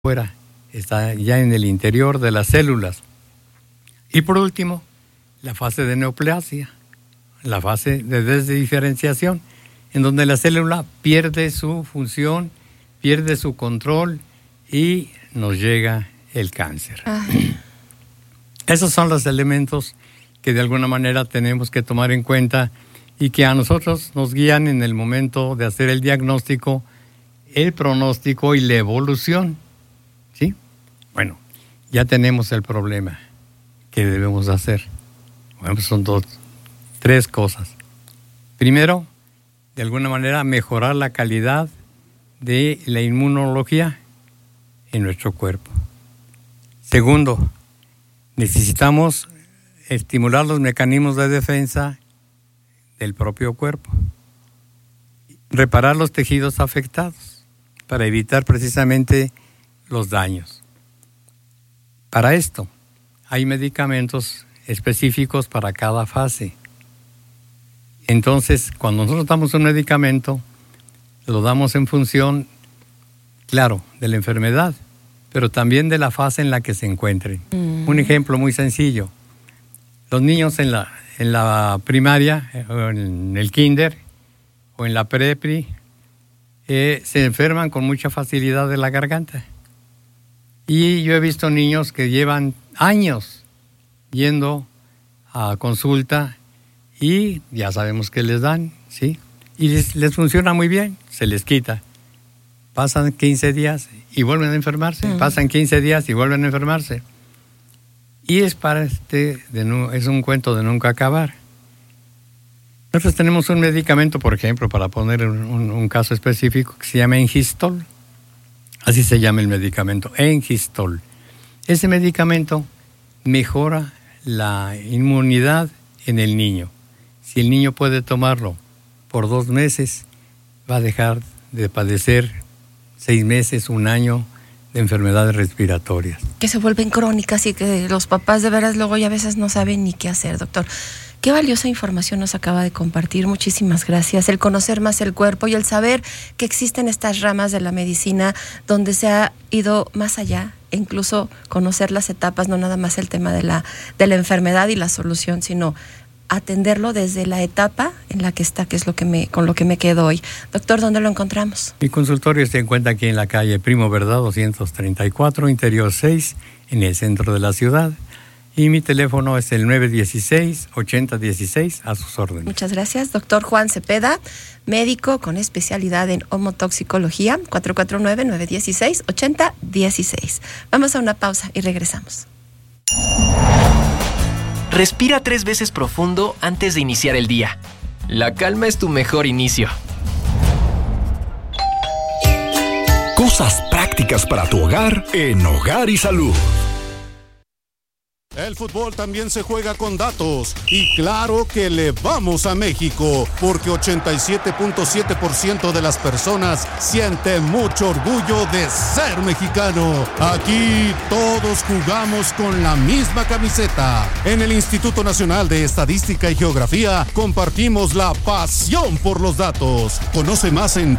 fuera, está ya en el interior de las células. Y por último, la fase de neoplasia, la fase de desdiferenciación, en donde la célula pierde su función, pierde su control y nos llega el cáncer. Esos son los elementos que de alguna manera tenemos que tomar en cuenta y que a nosotros nos guían en el momento de hacer el diagnóstico, el pronóstico y la evolución. ¿Sí? Bueno, ya tenemos el problema. ¿Qué debemos hacer? Bueno, pues son tres cosas. Primero, de alguna manera mejorar la calidad de la inmunología en nuestro cuerpo. Segundo, necesitamos estimular los mecanismos de defensa del propio cuerpo. Reparar los tejidos afectados para evitar precisamente los daños. Para esto, hay medicamentos específicos para cada fase. Entonces, cuando nosotros damos un medicamento, lo damos en función, claro, de la enfermedad, pero también de la fase en la que se encuentren. Un ejemplo muy sencillo. Los niños en la primaria, o en el kinder, o en la prepri, se enferman con mucha facilidad de la garganta. Y yo he visto niños que llevan años yendo a consulta y ya sabemos qué les dan, ¿sí? Y les funciona muy bien, se les quita. Pasan 15 días y vuelven a enfermarse, pasan 15 días y vuelven a enfermarse. Y es es un cuento de nunca acabar. Nosotros tenemos un medicamento, por ejemplo, para poner un caso específico, que se llama Engistol. Así se llama el medicamento, Engistol. Ese medicamento mejora la inmunidad en el niño. Si el niño puede tomarlo por 2 meses, va a dejar de padecer 6 meses, 1 año de enfermedades respiratorias. Que se vuelven crónicas y que los papás de veras luego ya a veces no saben ni qué hacer, doctor. Qué valiosa información nos acaba de compartir, muchísimas gracias. El conocer más el cuerpo y el saber que existen estas ramas de la medicina donde se ha ido más allá, e incluso conocer las etapas, no nada más el tema de la enfermedad y la solución, sino atenderlo desde la etapa en la que está, que es con lo que me quedo hoy. Doctor, ¿dónde lo encontramos? Mi consultorio se encuentra aquí en la calle Primo Verdad 234, Interior 6, en el centro de la ciudad. Y mi teléfono es el 916-8016, a sus órdenes. Muchas gracias. Doctor Juan Cepeda, médico con especialidad en homotoxicología, 449-916-8016. Vamos a una pausa y regresamos. Respira 3 veces profundo antes de iniciar el día. La calma es tu mejor inicio. Cosas prácticas para tu hogar en Hogar y Salud. El fútbol también se juega con datos y claro que le vamos a México porque 87.7% de las personas sienten mucho orgullo de ser mexicano. Aquí todos jugamos con la misma camiseta. En el Instituto Nacional de Estadística y Geografía compartimos la pasión por los datos. Conoce más en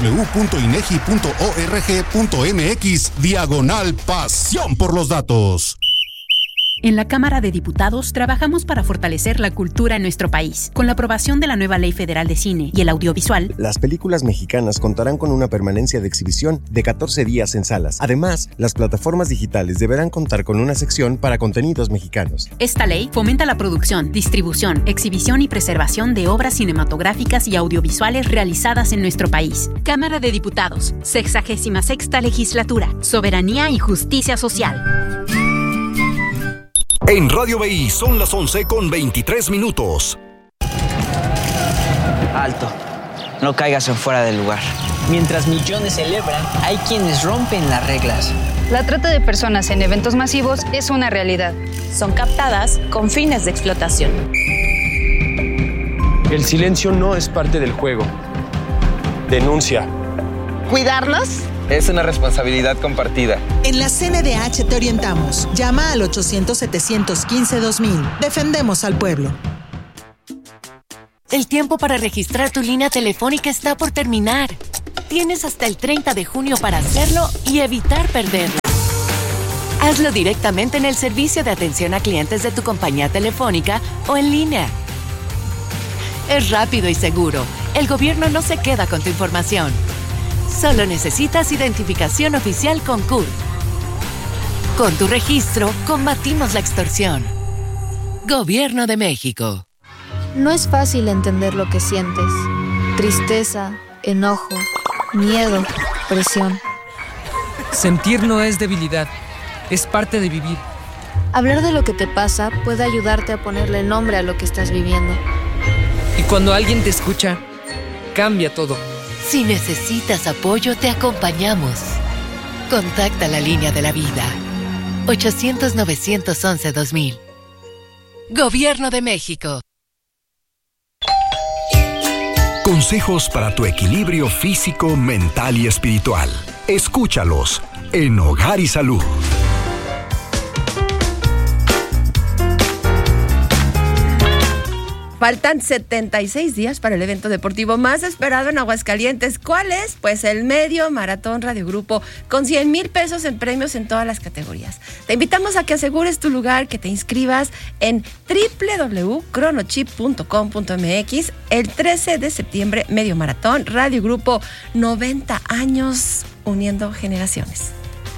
www.inegi.org.mx/pasión por los datos. En la Cámara de Diputados trabajamos para fortalecer la cultura en nuestro país. Con la aprobación de la nueva Ley Federal de Cine y el Audiovisual, las películas mexicanas contarán con una permanencia de exhibición de 14 días en salas. Además, las plataformas digitales deberán contar con una sección para contenidos mexicanos. Esta ley fomenta la producción, distribución, exhibición y preservación de obras cinematográficas y audiovisuales realizadas en nuestro país. Cámara de Diputados, 66ª Legislatura, Soberanía y Justicia Social. En Radio BI son las 11:23. Alto, no caigas en fuera del lugar. Mientras millones celebran, hay quienes rompen las reglas. La trata de personas en eventos masivos es una realidad. Son captadas con fines de explotación. El silencio no es parte del juego. Denuncia. ¿Cuidarnos? Es una responsabilidad compartida. En la CNDH te orientamos. Llama al 800-715-2000. Defendemos al pueblo. El tiempo para registrar tu línea telefónica está por terminar. Tienes hasta el 30 de junio para hacerlo y evitar perderla. Hazlo directamente en el servicio de atención a clientes de tu compañía telefónica o en línea. Es rápido y seguro. El gobierno no se queda con tu información. Solo necesitas identificación oficial con CURP. Con tu registro, combatimos la extorsión. Gobierno de México. No es fácil entender lo que sientes. Tristeza, enojo, miedo, presión. Sentir no es debilidad, es parte de vivir. Hablar de lo que te pasa puede ayudarte a ponerle nombre a lo que estás viviendo. Y cuando alguien te escucha, cambia todo. Si necesitas apoyo, te acompañamos. Contacta la línea de la vida. 800-911-2000. Gobierno de México. Consejos para tu equilibrio físico, mental y espiritual. Escúchalos en Hogar y Salud. Faltan 76 días para el evento deportivo más esperado en Aguascalientes. ¿Cuál es? Pues el Medio Maratón Radio Grupo, con 100,000 pesos en premios en todas las categorías. Te invitamos a que asegures tu lugar, que te inscribas en www.chronochip.com.mx. El 13 de septiembre, Medio Maratón Radio Grupo, 90 años uniendo generaciones.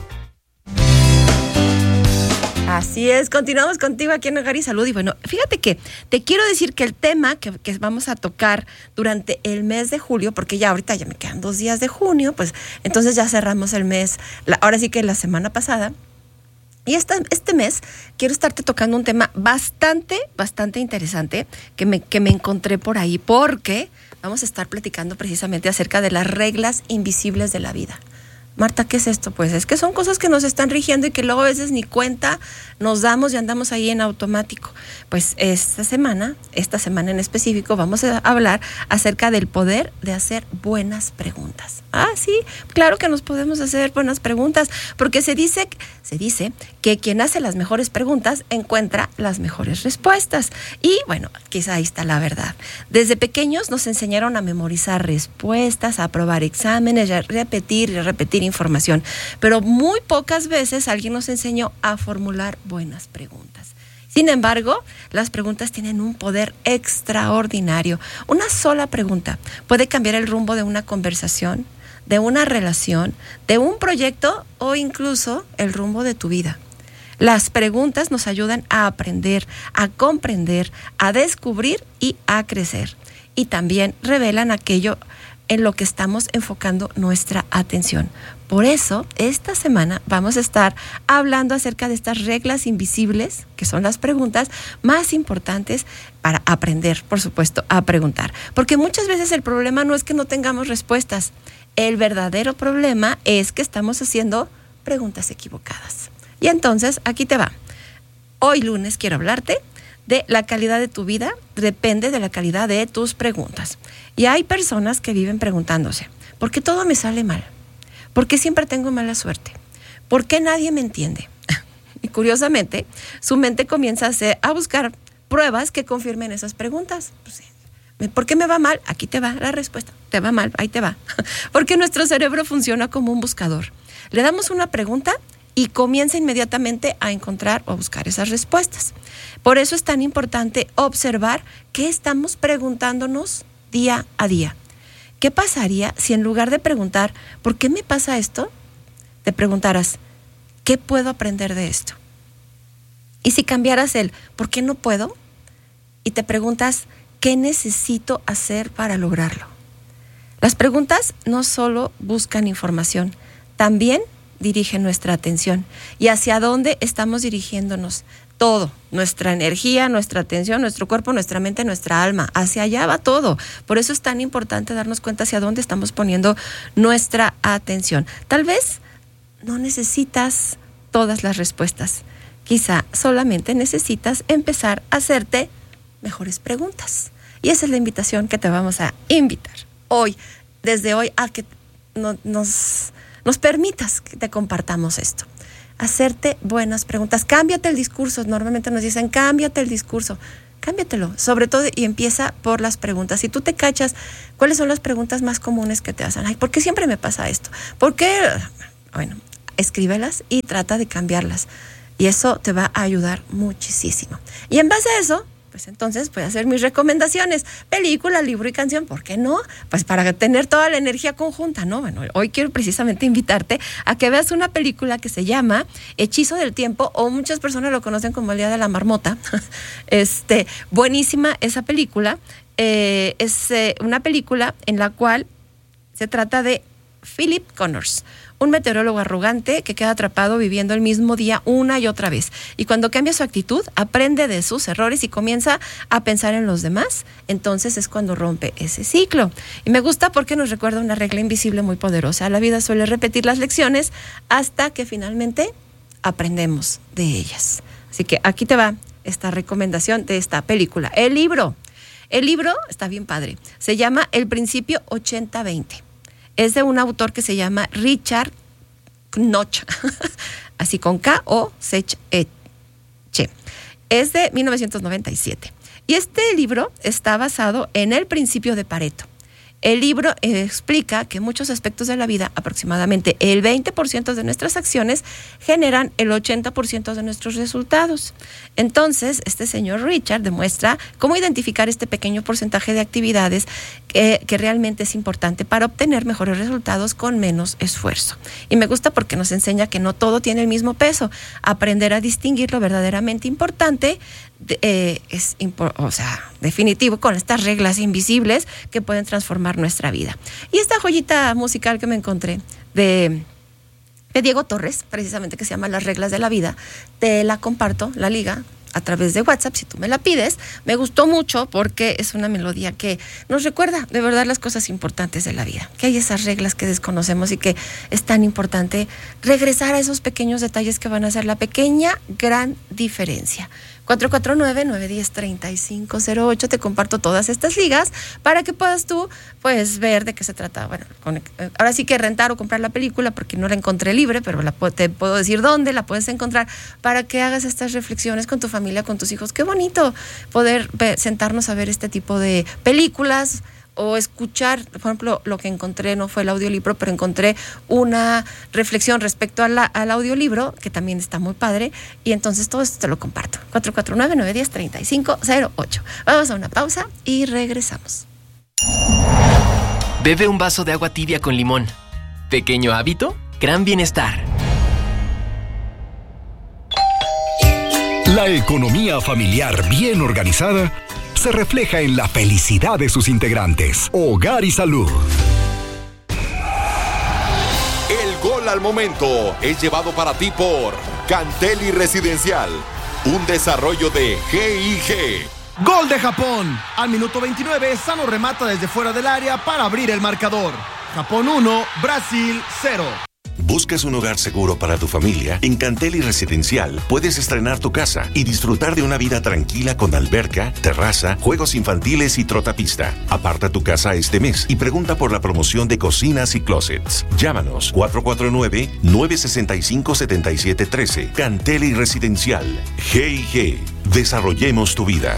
Así es, continuamos contigo aquí en Hogar y Salud. Y bueno, fíjate que te quiero decir que el tema que vamos a tocar durante el mes de julio, porque ya ahorita ya me quedan 2 días de junio, pues entonces ya cerramos el mes, ahora sí que la semana pasada. Y este mes quiero estarte tocando un tema bastante interesante que me encontré por ahí, porque vamos a estar platicando precisamente acerca de las reglas invisibles de la vida. Marta, ¿qué es esto? Pues es que son cosas que nos están rigiendo y que luego a veces ni cuenta nos damos y andamos ahí en automático. Pues esta semana en específico, vamos a hablar acerca del poder de hacer buenas preguntas. Ah, sí, claro que nos podemos hacer buenas preguntas, porque se dice que quien hace las mejores preguntas encuentra las mejores respuestas. Y bueno, quizá ahí está la verdad. Desde pequeños nos enseñaron a memorizar respuestas, a aprobar exámenes, a repetir información, pero muy pocas veces alguien nos enseñó a formular buenas preguntas. Sin embargo, las preguntas tienen un poder extraordinario. Una sola pregunta puede cambiar el rumbo de una conversación, de una relación, de un proyecto o incluso el rumbo de tu vida. Las preguntas nos ayudan a aprender, a comprender, a descubrir y a crecer. Y también revelan aquello en lo que estamos enfocando nuestra atención. Por eso, esta semana vamos a estar hablando acerca de estas reglas invisibles, que son las preguntas más importantes para aprender, por supuesto, a preguntar. Porque muchas veces el problema no es que no tengamos respuestas. El verdadero problema es que estamos haciendo preguntas equivocadas. Y entonces, aquí te va. Hoy lunes quiero hablarte de la calidad de tu vida, depende de la calidad de tus preguntas. Y hay personas que viven preguntándose, ¿por qué todo me sale mal? ¿Por qué siempre tengo mala suerte? ¿Por qué nadie me entiende? Y curiosamente, su mente comienza a buscar pruebas que confirmen esas preguntas. ¿Por qué me va mal? Aquí te va la respuesta. Te va mal, ahí te va. Porque nuestro cerebro funciona como un buscador. Le damos una pregunta y comienza inmediatamente a encontrar o a buscar esas respuestas. Por eso es tan importante observar qué estamos preguntándonos día a día. ¿Qué pasaría si en lugar de preguntar ¿por qué me pasa esto?, te preguntaras ¿qué puedo aprender de esto? Y si cambiaras el ¿por qué no puedo?, y te preguntas ¿qué necesito hacer para lograrlo? Las preguntas no solo buscan información, también dirigen nuestra atención. ¿Y hacia dónde estamos dirigiéndonos? Todo, nuestra energía, nuestra atención, nuestro cuerpo, nuestra mente, nuestra alma, hacia allá va todo. Por eso es tan importante darnos cuenta hacia dónde estamos poniendo nuestra atención. Tal vez no necesitas todas las respuestas, quizá solamente necesitas empezar a hacerte mejores preguntas. Y esa es la invitación que te vamos a invitar hoy, desde hoy, a que nos permitas que te compartamos esto. Hacerte buenas preguntas. Cámbiate el discurso. Normalmente nos dicen, cámbiate el discurso. cámbiatelo, sobre todo, y empieza por las preguntas. Si tú te cachas, ¿cuáles son las preguntas más comunes que te hacen? Ay, ¿por qué siempre me pasa esto? ¿Por qué? Bueno, escríbelas y trata de cambiarlas. Y eso te va a ayudar muchísimo. Y en base a eso, pues entonces voy a hacer mis recomendaciones. Película, libro y canción, ¿por qué no? Pues para tener toda la energía conjunta, ¿no? Bueno, hoy quiero precisamente invitarte a que veas una película que se llama Hechizo del Tiempo, o muchas personas lo conocen como El Día de la Marmota. Buenísima esa película. Es una película en la cual se trata de Philip Connors, un meteorólogo arrogante que queda atrapado viviendo el mismo día una y otra vez. Y cuando cambia su actitud, aprende de sus errores y comienza a pensar en los demás. Entonces es cuando rompe ese ciclo. Y me gusta porque nos recuerda una regla invisible muy poderosa. La vida suele repetir las lecciones hasta que finalmente aprendemos de ellas. Así que aquí te va esta recomendación de esta película. El libro está bien padre. Se llama El Principio 80-20. Es de un autor que se llama Richard Knoch, así con K o Sech. Es de 1997. Y este libro está basado en el principio de Pareto. El libro explica que muchos aspectos de la vida, aproximadamente el 20% de nuestras acciones, generan el 80% de nuestros resultados. Entonces, este señor Richard demuestra cómo identificar este pequeño porcentaje de actividades que realmente es importante para obtener mejores resultados con menos esfuerzo. Y me gusta porque nos enseña que no todo tiene el mismo peso. Aprender a distinguir lo verdaderamente importante es definitivo, con estas reglas invisibles que pueden transformar nuestra vida. Y esta joyita musical que me encontré de Diego Torres, precisamente, que se llama Las Reglas de la Vida, te la comparto, la liga, a través de WhatsApp, si tú me la pides. Me gustó mucho porque es una melodía que nos recuerda de verdad las cosas importantes de la vida, que hay esas reglas que desconocemos y que es tan importante regresar a esos pequeños detalles que van a hacer la pequeña gran diferencia. 449-910-3508, te comparto todas estas ligas para que puedas tú, pues, ver de qué se trata. Bueno, ahora sí que rentar o comprar la película, porque no la encontré libre, pero te puedo decir dónde la puedes encontrar para que hagas estas reflexiones con tu familia, con tus hijos. Qué bonito poder sentarnos a ver este tipo de películas, o escuchar. Por ejemplo, lo que encontré no fue el audiolibro, pero encontré una reflexión respecto al audiolibro, que también está muy padre, y entonces todo esto te lo comparto. 449-910-3508. Vamos a una pausa y regresamos. Bebe un vaso de agua tibia con limón. Pequeño hábito, gran bienestar. La economía familiar bien organizada se refleja en la felicidad de sus integrantes. Hogar y Salud. El gol al momento es llevado para ti por Canteli Residencial, un desarrollo de GIG. Gol de Japón. Al minuto 29, Sano remata desde fuera del área para abrir el marcador. Japón 1, Brasil 0. ¿Buscas un hogar seguro para tu familia? En Canteli Residencial puedes estrenar tu casa y disfrutar de una vida tranquila con alberca, terraza, juegos infantiles y trotapista. Aparta tu casa este mes y pregunta por la promoción de cocinas y closets. Llámanos 449-965-7713. Canteli Residencial. GIG. Desarrollemos tu vida.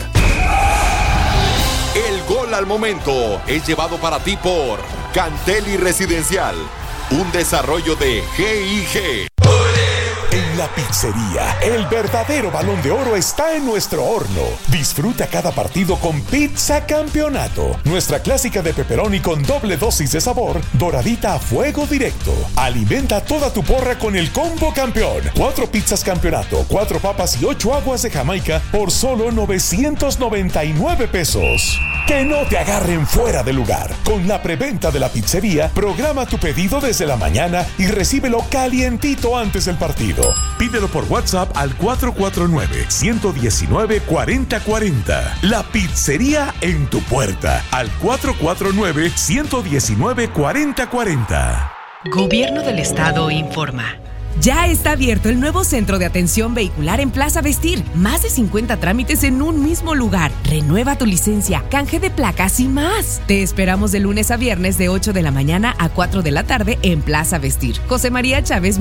El gol al momento es llevado para ti por Canteli Residencial, un desarrollo de GIG. En la pizzería, el verdadero Balón de Oro está en nuestro horno. Disfruta cada partido con Pizza Campeonato, nuestra clásica de pepperoni con doble dosis de sabor, doradita a fuego directo. Alimenta toda tu porra con el combo campeón. 4 pizzas Campeonato, 4 papas y 8 aguas de Jamaica por solo 999 pesos. Que no te agarren fuera de lugar. Con la preventa de la pizzería, programa tu pedido desde la mañana y recíbelo calientito antes del partido. Pídelo por WhatsApp al 449-119-4040. La pizzería en tu puerta al 449-119-4040. Gobierno del Estado informa. Ya está abierto el nuevo centro de atención vehicular en Plaza Vestir. Más de 50 trámites en un mismo lugar. Renueva tu licencia, canje de placas y más. Te esperamos de lunes a viernes de 8 de la mañana a 4 de la tarde en Plaza Vestir. José María Chávez,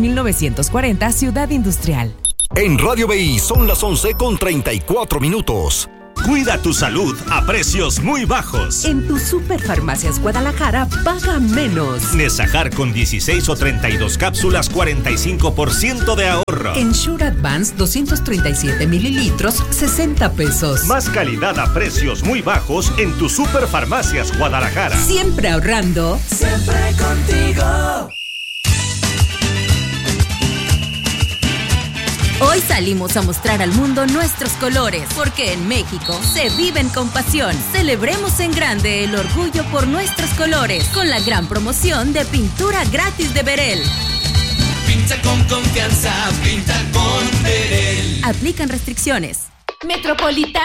1940, Ciudad Industrial. En Radio BI son las 11:34. Cuida tu salud a precios muy bajos. En tu Superfarmacias Guadalajara, paga menos. Nesajar con 16 o 32 cápsulas, 45% de ahorro. Ensure Advance, 237 mililitros, 60 pesos. Más calidad a precios muy bajos en tu Superfarmacias Guadalajara. Siempre ahorrando. Siempre contigo. Hoy salimos a mostrar al mundo nuestros colores, porque en México se viven con pasión. Celebremos en grande el orgullo por nuestros colores, con la gran promoción de pintura gratis de Berel. Pinta con confianza, pinta con Berel. Aplican restricciones. Metropolitana.